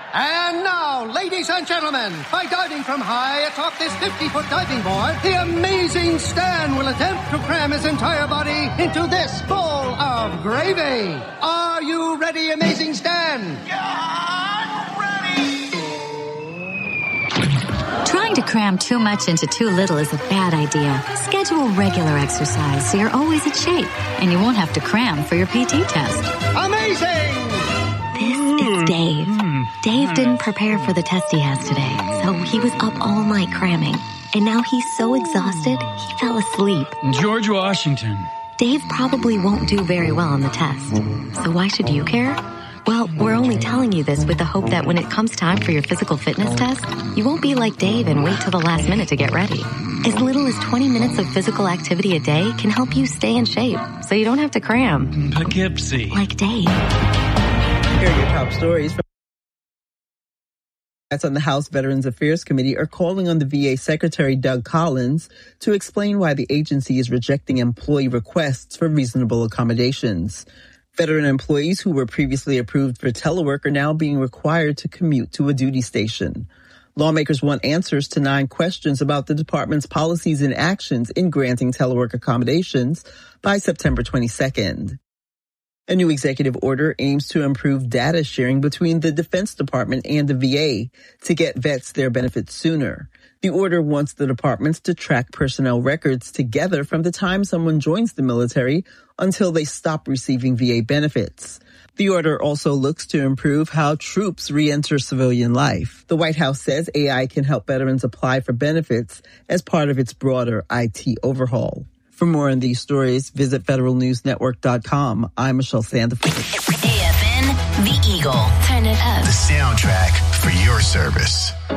And now, ladies and gentlemen, by diving from high atop this 50-foot diving board, the amazing Stan will attempt to cram his entire body into this bowl of gravy. Are you ready, amazing Stan? I'm ready! Trying to cram too much into too little is a bad idea. Schedule regular exercise so you're always in shape, and you won't have to cram for your PT test. Amazing! This is Dave. Dave didn't prepare for the test he has today, so he was up all night cramming. And now he's so exhausted, he fell asleep. George Washington. Dave probably won't do very well on the test. So why should you care? Well, we're only telling you this with the hope that when it comes time for your physical fitness test, you won't be like Dave and wait till the last minute to get ready. As little as 20 minutes of physical activity a day can help you stay in shape, so you don't have to cram. Poughkeepsie. Like Dave. Here are your top stories. On the House Veterans Affairs Committee are calling on the VA Secretary Doug Collins to explain why the agency is rejecting employee requests for reasonable accommodations. Veteran employees who were previously approved for telework are now being required to commute to a duty station. Lawmakers want answers to 9 questions about the department's policies and actions in granting telework accommodations by September 22nd. A new executive order aims to improve data sharing between the Defense Department and the VA to get vets their benefits sooner. The order wants the departments to track personnel records together from the time someone joins the military until they stop receiving VA benefits. The order also looks to improve how troops re-enter civilian life. The White House says AI can help veterans apply for benefits as part of its broader IT overhaul. For more on these stories, visit federalnewsnetwork.com. I'm Michelle Sandiford. AFN, The Eagle. Turn it up. The soundtrack for your service.